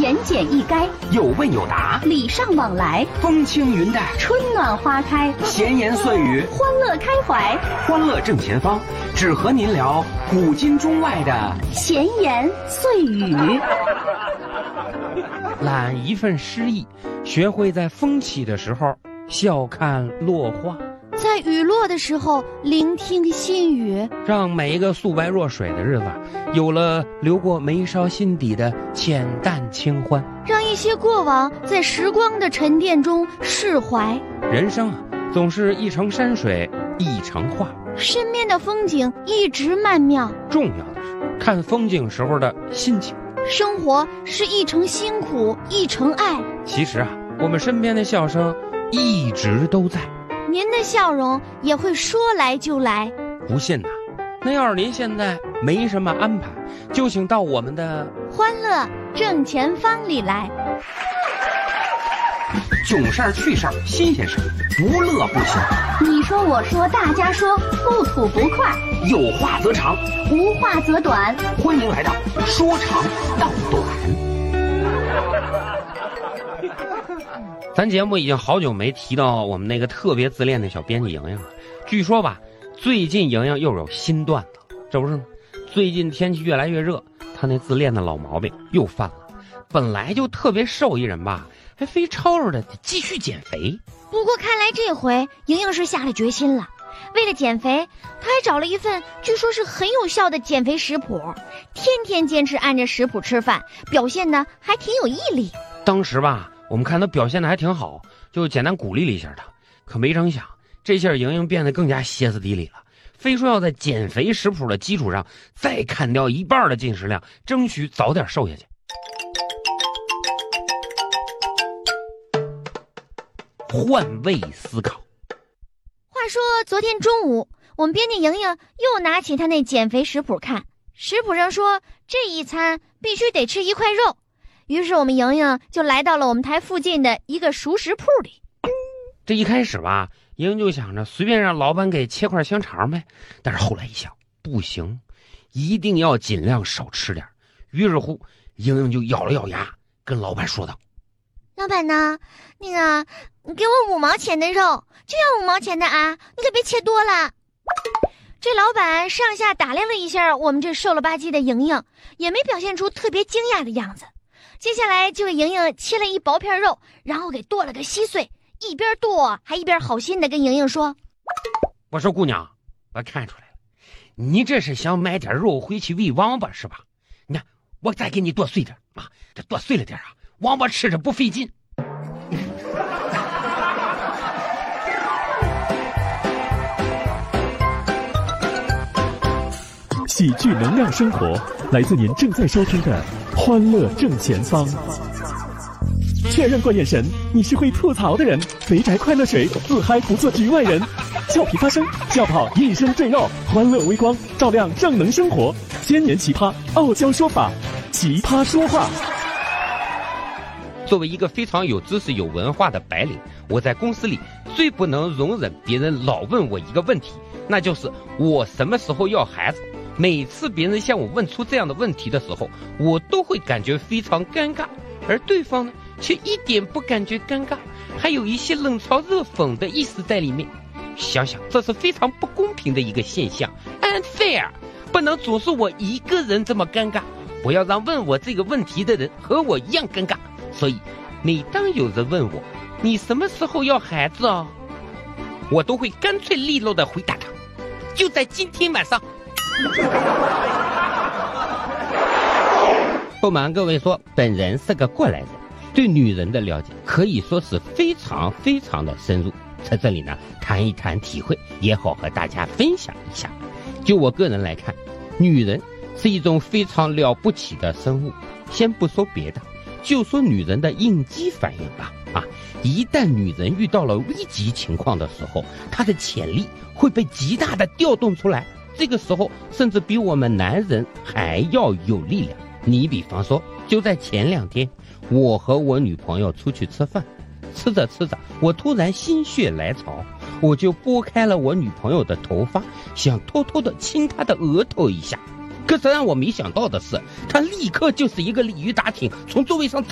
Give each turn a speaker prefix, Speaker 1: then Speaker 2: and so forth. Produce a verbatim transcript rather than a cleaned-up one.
Speaker 1: 言简意赅，
Speaker 2: 有问有答，
Speaker 1: 礼尚往来，
Speaker 2: 风轻云淡，
Speaker 1: 春暖花开，
Speaker 2: 闲言碎语，
Speaker 1: 欢乐开怀，
Speaker 2: 欢乐正前方，只和您聊古今中外的
Speaker 1: 闲言碎语。
Speaker 3: 揽一份诗意，学会在风起的时候笑看落花，
Speaker 4: 在雨落的时候聆听心语，
Speaker 3: 让每一个素白若水的日子有了流过眉梢心底的浅淡清欢，
Speaker 4: 让一些过往在时光的沉淀中释怀。
Speaker 3: 人生啊，总是一程山水一程画，
Speaker 4: 身边的风景一直曼妙，
Speaker 3: 重要的是看风景时候的心情。
Speaker 4: 生活是一程辛苦一程爱，
Speaker 3: 其实啊，我们身边的笑声一直都在，
Speaker 4: 您的笑容也会说来就来。
Speaker 3: 不信呐，那要是您现在没什么安排，就请到我们的
Speaker 4: 欢乐正前方里来。
Speaker 2: 囧事儿、趣事儿、新鲜事儿，不乐不休。
Speaker 1: 你说我说大家说，不吐不快，
Speaker 2: 有话则长，
Speaker 1: 无话则短。
Speaker 2: 欢迎来到说长道短。
Speaker 3: 咱节目已经好久没提到我们那个特别自恋的小编辑莹莹了。据说吧，最近莹莹又有新段子，这不是吗？最近天气越来越热，她那自恋的老毛病又犯了。本来就特别瘦一人吧，还非吵吵的继续减肥。
Speaker 4: 不过看来这回莹莹是下了决心了，为了减肥，她还找了一份据说是很有效的减肥食谱，天天坚持按着食谱吃饭，表现呢还挺有毅力。
Speaker 3: 当时吧，我们看她表现的还挺好，就简单鼓励了一下她。可没成想，这下莹莹变得更加歇斯底里了，非说要在减肥食谱的基础上再砍掉一半的进食量，争取早点瘦下去。换位思考。
Speaker 4: 话说昨天中午，我们编辑莹莹又拿起她那减肥食谱看，食谱上说这一餐必须得吃一块肉。于是我们莹莹就来到了我们台附近的一个熟食铺里。
Speaker 3: 这一开始吧，莹莹就想着随便让老板给切块香肠呗，但是后来一想，不行，一定要尽量少吃点。于是乎，莹莹就咬了咬牙，跟老板说道：
Speaker 4: 老板呢，那个你给我五毛钱的肉，就要五毛钱的啊，你可别切多了。这老板上下打量了一下我们这瘦了吧唧的莹莹，也没表现出特别惊讶的样子。接下来就给莹莹切了一薄片肉，然后给剁了个稀碎，一边剁还一边好心的跟莹莹说：
Speaker 3: 我说姑娘，我看出来了，你这是想买点肉回去喂王八是吧？你看我再给你剁碎点啊，这剁碎了点啊，王八吃着不费劲。
Speaker 5: 喜剧能量生活，来自您正在收听的欢乐正前方。确认过眼神，你是会吐槽的人。肥宅快乐水，自嗨不做局外人。俏皮发声，笑跑一身赘肉，欢乐微光，照亮正能生活。千年奇葩，傲娇说法，奇葩说话。
Speaker 3: 作为一个非常有知识有文化的白领，我在公司里最不能容忍别人老问我一个问题，那就是我什么时候要孩子。每次别人向我问出这样的问题的时候，我都会感觉非常尴尬，而对方呢却一点不感觉尴尬，还有一些冷嘲热讽的意思在里面。想想这是非常不公平的一个现象， unfair， 不能总是我一个人这么尴尬，我要让问我这个问题的人和我一样尴尬。所以每当有人问我你什么时候要孩子啊，我都会干脆利落的回答他，就在今天晚上。不瞒各位说，本人是个过来人，对女人的了解可以说是非常非常的深入，在这里呢谈一谈体会，也好和大家分享一下。就我个人来看，女人是一种非常了不起的生物，先不说别的，就说女人的应激反应吧。啊，一旦女人遇到了危急情况的时候，她的潜力会被极大的调动出来，这个时候甚至比我们男人还要有力量。你比方说，就在前两天，我和我女朋友出去吃饭，吃着吃着，我突然心血来潮，我就拨开了我女朋友的头发，想偷偷的亲她的额头一下。可是让我没想到的是，她立刻就是一个鲤鱼打挺，从座位上